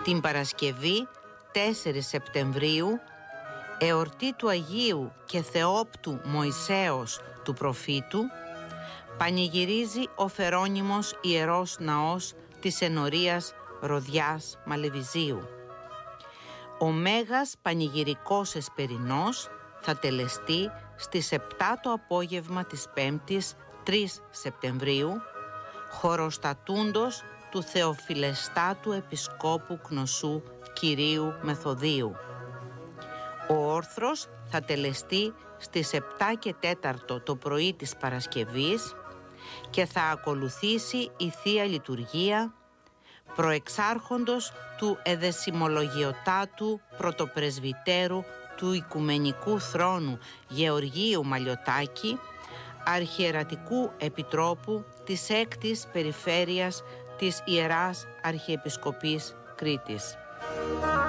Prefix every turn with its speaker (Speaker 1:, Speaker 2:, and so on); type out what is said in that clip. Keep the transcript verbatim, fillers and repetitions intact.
Speaker 1: Την Παρασκευή τέσσερις Σεπτεμβρίου, εορτή του Αγίου και Θεόπτου Μωυσέως του προφήτου, πανηγυρίζει ο Φερόνιμος Ιερός Ναός της ενορίας Ροδιάς Μαλεβιζίου. Ο Μέγας Πανηγυρικός Εσπερινός θα τελεστεί στις επτά το απόγευμα της Πέμπτης τρεις Σεπτεμβρίου, χωροστατούντος του Θεοφιλεστάτου Επισκόπου Κνωσού Κυρίου Μεθοδίου. Ο όρθρος θα τελεστεί στις επτά και τέταρτο το πρωί της Παρασκευής και θα ακολουθήσει η Θεία Λειτουργία προεξάρχοντος του εδεσιμολογιοτάτου πρωτοπρεσβυτέρου του Οικουμενικού Θρόνου Γεωργίου Μαλιωτάκη, Αρχιερατικού Επιτρόπου της έκτης Περιφέρειας της Ιεράς Αρχιεπισκοπής Κρήτης.